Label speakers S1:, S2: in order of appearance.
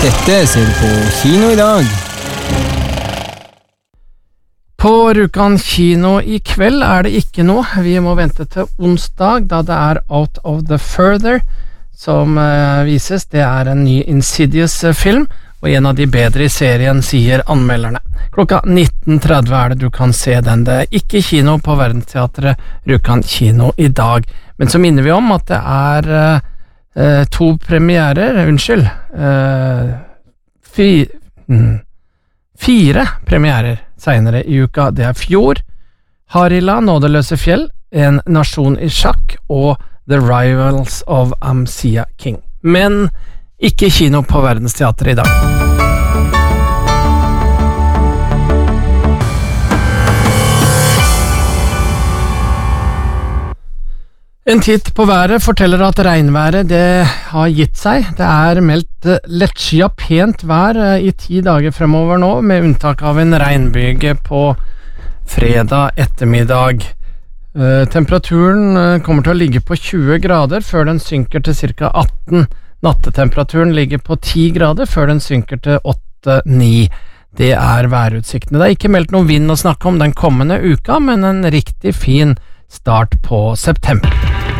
S1: Dette ser du på kino i dag.
S2: På Rjukan kino i kveld det ikke noe. Vi må vente til onsdag, da det Out of the Further som vises. Det en ny Insidious-film, og en av de bedre i serien, sier anmelderne. Klokka 19.30 det du kan se den. Det ikke kino på Verdensteatret Rjukan kino i dag. Men så minner vi om at det to premierer, fire premierer senere i uka. Det Fjord, Harila, Nådeløse fjell, En nasjon i sjakk og The Rivals of Amsia King. Men ikke kino på Verdensteatret i dag. En titt på været forteller at regnværet det har gitt seg. Det meldt lettskyet pent vær i 10 dager fremover nå, med unntak av en regnbyge på fredag ettermiddag. Temperaturen kommer til å ligge på 20 grader før den synker til ca. 18. Nattetemperaturen ligger på 10 grader før den synker til 8-9. Det værutsiktene. Det ikke meldt noen vind å snakke om den kommende uka, men en riktig fin start på september.